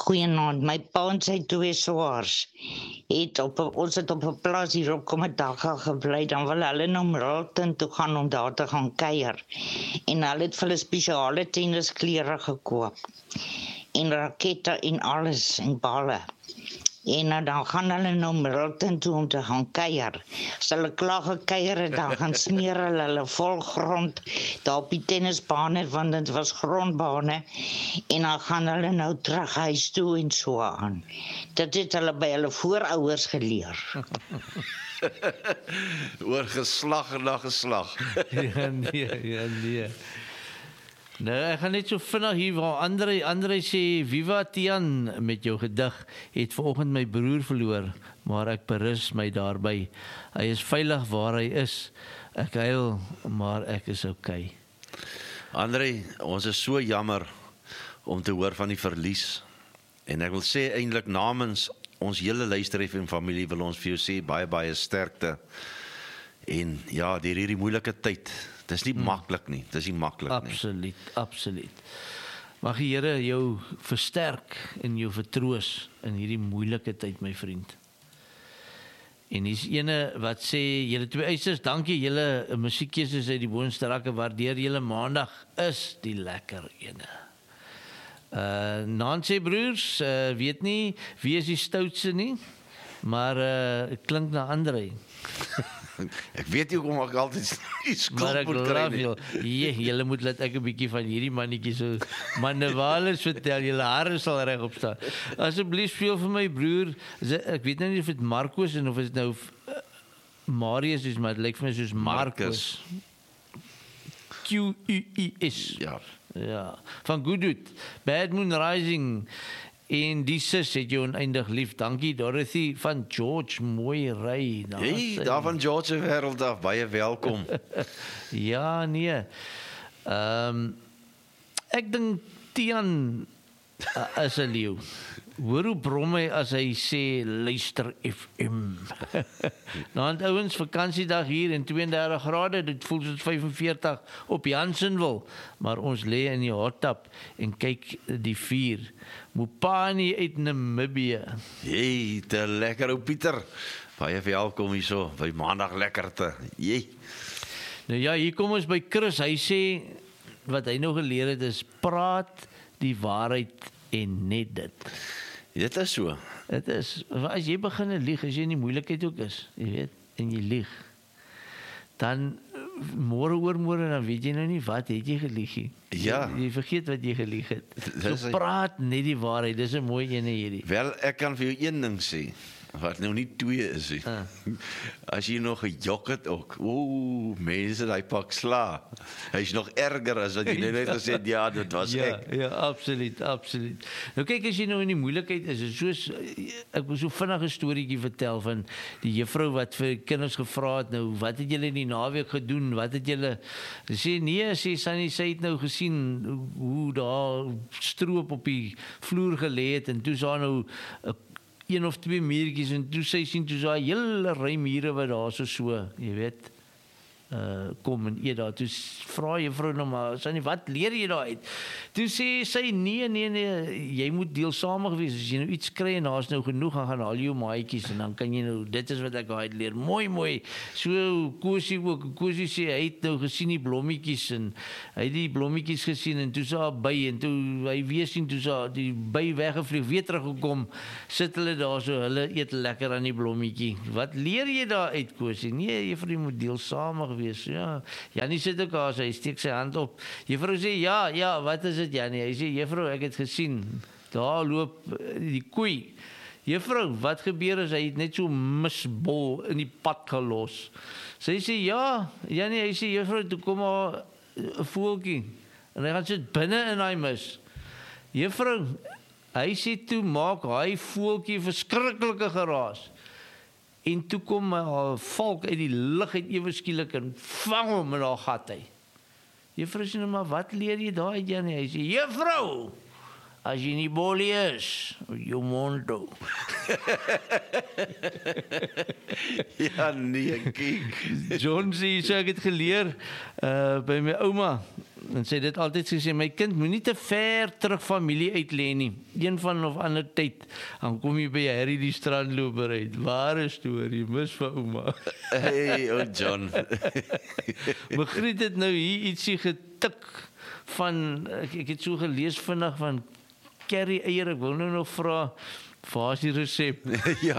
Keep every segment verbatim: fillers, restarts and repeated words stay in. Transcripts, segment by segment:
Goeienaand, my pa en sy twee swaars het op 'n- ons het op 'n plaas hier op Kommerdaga gebly, dan wil hulle na Milton toe gaan om daar te gaan kuier. En hulle het vir hulle spesiale tennisklere gekoop. En rakette en alles en balle. En nou, dan gaan hulle na Milton toe om te gaan kuier. As hulle klaar gekuier het, dan gaan smeer hulle hulle vol grond daar op die tennisbane, want dit was grondbane. En dan gaan hulle nou terug huis toe en so aan. Dit het hulle by hulle voorouers geleer. Oor geslag na geslag. Ja, nee, ja, nee. Nou, ek gaan net so vinnig hier waar André, André sê, Viva Tian met jou gedig, het vanoggend my broer verloor, maar ek berus my daarby. Hy is veilig waar hy is. Ek huil, maar ek is okay. André, ons is so jammer om te hoor van die verlies. En ek wil sê eintlik namens ons hele Luister F M familie wil ons vir jou sê baie baie sterkte. En ja, deur hierdie moeilike tyd. Dis nie hmm. maklik nie. Dis nie maklik nie. Absoluut, absoluut. Mag die Here jou versterk en jou vertroos in hierdie moeilike tyd, my vriend. En dis ene wat sê, julle twee eisers, dankie, julle musiekkeuses uit die boonste rakke, waardeer julle maandag is die lekker ene. Uh, Nancy broers, uh, weet nie wie is die stoutste nie, maar uh, het klink na André. Ek weet nie hoekom ek altyd die skuld Maar ek moet kry love nie. jou. Ja, julle moet laat ek 'n bietjie van hierdie mannetjie so manewales vertel, julle hare sal reg opstaan. Asseblief speel vir my broer, ek weet nou nie of dit Marcus en of dit nou uh, Marius is, maar dit lyk vir my soos Marcus. Q U I S. Ja. Ja, van Goodwood, Bad Moon Rising. En die sis het jou oneindig lief. Dankie Dorothy van George, mooi ry. Hey, daar van George se wêreld af, baie welkom. Ja, nee. Ehm um, ek dink Tian uh, is 'n leeu. Hoor hoe brom hy as hy sê Luister F M. Nou aan ouens vakansiedag hier en twee en dertig grade, dit voel soos vyf-en-veertig op Jansenwil, maar ons lê in die hot tub en kyk die vuur. Mopani uit Namibië. Hey, te lekker ou Pieter. Baie welkom hierso by Maandag Lekkerte. Jee. Nou ja, hier kom ons by Chris. Hy sê wat hy nou geleer het is praat die waarheid en net dit. Dit is so. Dit is, as jy begin lieg, as jy in die moeilikheid ook is, jy weet, en jy lieg, dan môre oor môre, dan weet jy nou nie wat het jy gelieg nie. Ja. Jy, jy vergeet wat jy gelieg het. Dis So hy- praat net die waarheid, dis 'n mooi ene hierdie. Wel, ek kan vir jou een ding sê, wat nou nie twee is nie. Ah. As jy nog gejok het ook, ooh, mense, hy pak sla. Hy's nog erger as wat jy net net gesê het, ja, dit was Ja, ek. ja, absoluut, absoluut. Nou kyk, as jy nou in die moeilikheid is, is soos, ek wil so vinnig 'n storieetjie vertel van die juffrou wat vir kinders gevra het, nou, wat het julle in die naweek gedoen, wat het julle, sê, nee, sê Sunny, sy het nou gesien hoe daar stroop op die vloer gelê het, en toe is daar nou 'n een of twee muurtjies, en toe sy sien, toe is daar 'n hele ry mure wat daar so so, jy weet, uh, kom en eet daar. Toe vra juffrou nou maar, Sunny, wat leer jy daar uit? Toe sê sy, nee, nee, nee, jy moet deelsamig wees. As jy nou iets kry en daar's nou genoeg, dan gaan haal jy jou maatjies en dan kan jy nou, dit is wat ek uit leer. Mooi, mooi. So Kosie ook, Kosie sê, hy het nou gesien die blommetjies en hy het die blommetjies gesien en toe is daar 'n by en toe hy weer sien, toe is daar die by weggevlieg, weer teruggekom, sit hulle daar so, hulle eet lekker aan die blommetjie. Wat leer jy daar uit, Kosie? Nee, juffrou, jy moet deelsamig wees. Ja, Jannie sit ook daar, hy steek sy hand op. Juffrou sê, ja, ja, wat is dit, Jannie? Hy sê, juffrou, ek het gesien, daar loop die koei. Juffrou, wat gebeur as hy het net so misbol in die pad gelos? Sy sê, ja, Jannie, hy sê, juffrou, toe kom maar 'n voeltjie, en hy gaan sit binne in hy mis. Juffrou, hy sê, toe maak hy voeltjie verskriklike geraas. En toe kom 'n valk uit die lug uit ewe skielik en vang hom in haar gat hy. Juffrou sê nou, maar wat leer jy daar uit, Jannie? Hy sê, juffrou, as jy nie bolie is, jou mond toe. Ja, nee, kyk. John sê, so ek het geleer uh, by my ouma, en sy het dit altyd gesê, my kind, moenie te ver terug familie uitlê nie. Een van of ander tyd, dan kom jy by Harry die strandloper uit. Ware storie, mis van ouma. Hey, oh John. Margriet het nou hier ietsie getik van, ek, ek het so gelees vinnig van curry eier, ek wil nou nog vra, waar is die resep? Ja.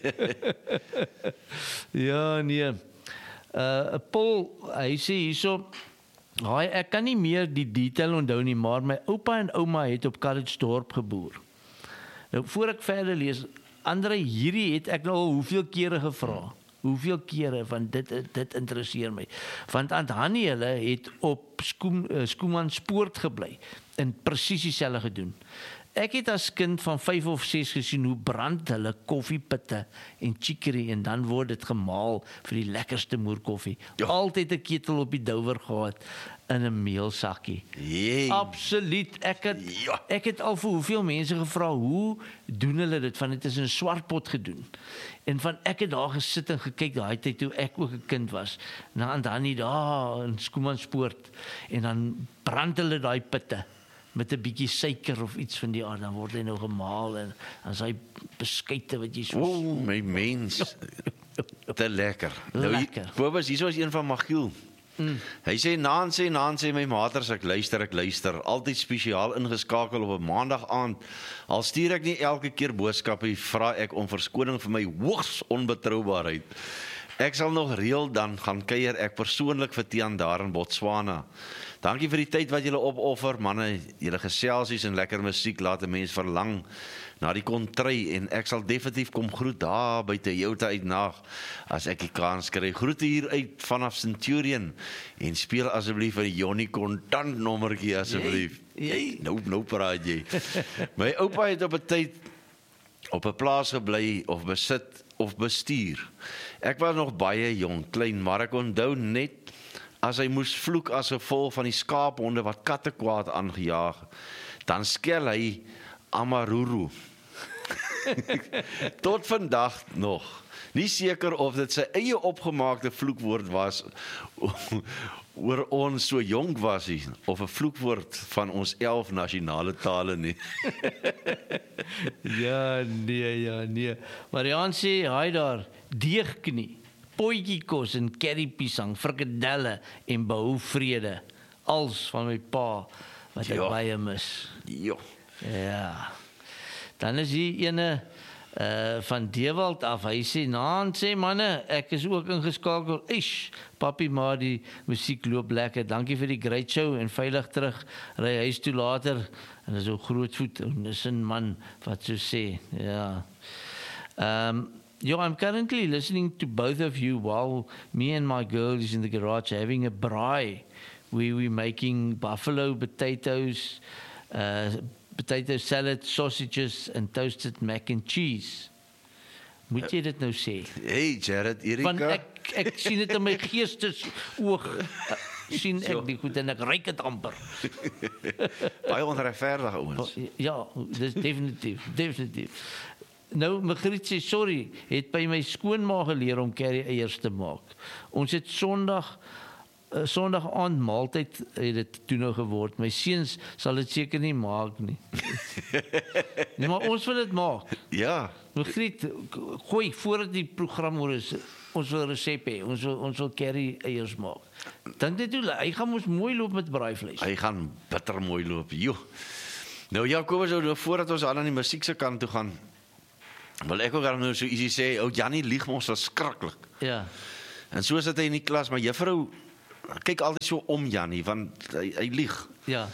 Ja, nee. Uh, Paul, hy sê hierso, Haai, ek kan nie meer die detail onthou nie, maar my oupa en ouma het op Calitzdorp geboer. Nou, voor ek verder lees, Andre, hierdie het ek nou al hoeveel kere gevra. Hoeveel kere, want dit, dit interesseer my. Want Aunt Hannie hulle het op Skoem, uh, Skoemanspoort gebly en presies dieselfde gedoen. Ek het as kind van vyf of ses gesien hoe brand hulle koffiepitte en chicory en dan word dit gemaal vir die lekkerste moerkoffie. Ja. Altyd 'n ketel op die douwer gehad in 'n meelsakkie. Jee. Absoluut. Ek het Ja. ek het al vir hoeveel mense gevra hoe doen hulle dit, van dit is in 'n swart pot gedoen. En van ek het daar gesit en gekyk daai tyd toe ek ook 'n kind was. Na dan nie daar in Skoemanspoort en dan brand hulle daai pitte met 'n bietjie suiker of iets van die aard, dan word hy nou gemaal en dan sy beskuite wat jy so... O, my mens. Te lekker. Nou, Lekker. Kobus, hier is een van Magiel. Mm. Hy sê, naan sê, naan sê, my maters, ek luister, ek luister. Altyd spesiaal ingeskakel op 'n maandag aand. Al stuur ek nie elke keer boodskappe, vra ek om verskoning vir my hoogs onbetroubaarheid. Ek sal nog reël dan gaan kuier ek persoonlik vir Tiaan daar in Botswana. Dankie vir die tyd wat julle opoffer, manne, julle geselsies en lekker musiek laat 'n mens verlang na die kontry en ek sal definitief kom groet daar by Toyota uit nag as ek die kans kry. Groete hier uit vanaf Centurion en speel asseblief vir Johnny kontant nommertjie asseblief. Jy, Nou nou praat jy. My oupa het op 'n tyd op 'n plaas gebly of besit of bestuur. Ek was nog baie jong, klein, maar ek onthou net as hy moes vloek as gevolg van die skaaphonde wat katte kwaad aangejaag, dan skel hy Amaruru. Tot vandag nog. Nie seker of dit sy eie opgemaakte vloekwoord was oor ons so jonk was hy, of 'n vloekwoord van ons elf nasionale tale nie. ja, nee, ja, nee. Marian sê, hy daar, deegknie, potjiekos en currypiesang, frikadelle en behou vrede. Als van my pa, wat ek Ja. baie mis. Jo. Ja. Dan is hier ene uh, van Dewald af. Hy sê, naan sê manne, ek is ook ingeskakel. Eish, papi maar die musiek loop lekker. Dankie vir die great show en veilig terug. Ry huis toe later. En dis 'n groot voet. En dis 'n man wat so sê. Ja. Um Yo, I'm currently listening to both of you while me and my girl is in the garage having a braai where we're making buffalo potatoes, uh, potato salad, sausages and toasted mac and cheese. Moet jy dit nou sê? Hey Jared, Want Erika. ek ek sien dit in my geestes oog. Sien ek die goed en ek ruik dit amper. Baie onregverdig ouens. Ja, dis definitief, definitief. Nou, Margriet sê, sorry, het by my skoonma geleer om curry eiers te maak. Ons het Sondag uh, Sondag aand maaltyd het dit toe nou geword. My seuns sal dit seker nie maak nie. Nee, maar ons wil dit maak. Ja. Margriet, gooi voordat die program oor is, ons wil resep hê. Ons wil ons wil curry eiers maak. Dink dit hoe hy gaan ons mooi loop met braaivleis. Hy gaan bitter mooi loop. Jo. Nou ja, kom ons nou voordat ons aan aan die musiek se kant toe gaan. Wil ek ook nou so ietsie sê, ou Jannie lieg mos verskriklik. Ja. En so sit hy in die klas, maar juffrou kyk altyd so om Jannie want hy, hy lieg. Ja.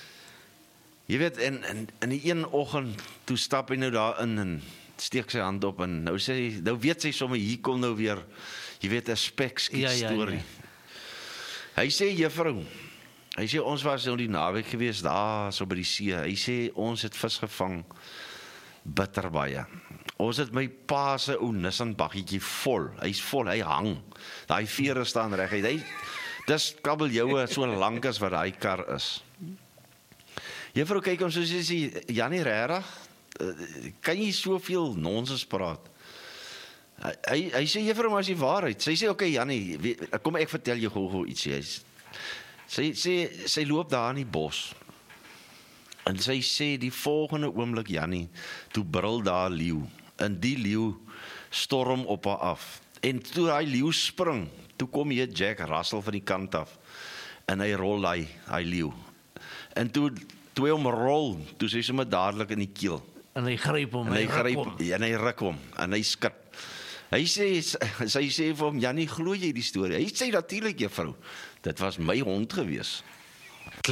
Jy weet en in in die een oggend toe stap hy nou daarin en steek sy hand op en nou sê hy, nou weet sy sommer hier kom nou weer, jy weet 'n spekskiet Ja, ja, storie. ja. Hy sê juffrou, hy sê ons was nou die naweek gewees daar so by die see. Hy sê ons het vis gevang bitter baie. Ons het my pa se ou Nissan baggietjie vol. Hy's vol, hy hang. Daai vere staan reg. Hy dis kabeljoue so lank as wat daai kar is. Juffrou kyk hom so sê Jannie regtig, kan jy soveel nonsens praat? Hy hy, hy sê juffrou maar is die waarheid. Sy sê okay Jannie, kom ek vertel jou gou-gou ietsie. Hy's Sy sy sy loop daar in die bos. En sy sê die volgende oomblik Jannie, toe brul daar leeu. En die leeu storm op haar af. En toe hy leeu spring, toe kom hier Jack Russell van die kant af. En hy rol hy, hy leeu. En toe toe hy hom rol, toe sê hy sommer dadelik in die keel. En hy gryp hom, En hy hy ruk gryp hom. en hy ruk hom en hy skud. Hy sê sy sê vir hom Jannie, glo jy die storie? Hy sê natuurlik juffrou, dit was my hond gewees.